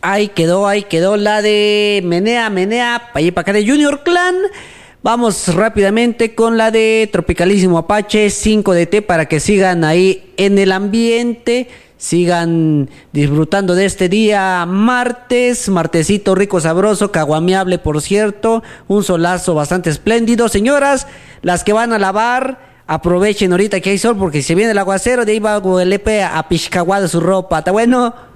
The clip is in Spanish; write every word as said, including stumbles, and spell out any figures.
Ahí quedó, ahí quedó la de Menea, Menea, pa' allí pa' acá de Junior Clan. Vamos rápidamente con la de Tropicalísimo Apache, cinco de té, para que sigan ahí en el ambiente, sigan disfrutando de este día martes, martesito rico, sabroso, caguameable, por cierto, un solazo bastante espléndido. Señoras, las que van a lavar, aprovechen ahorita que hay sol, porque si viene el aguacero, de ahí va el E P a piscaguar su ropa, ¿está bueno?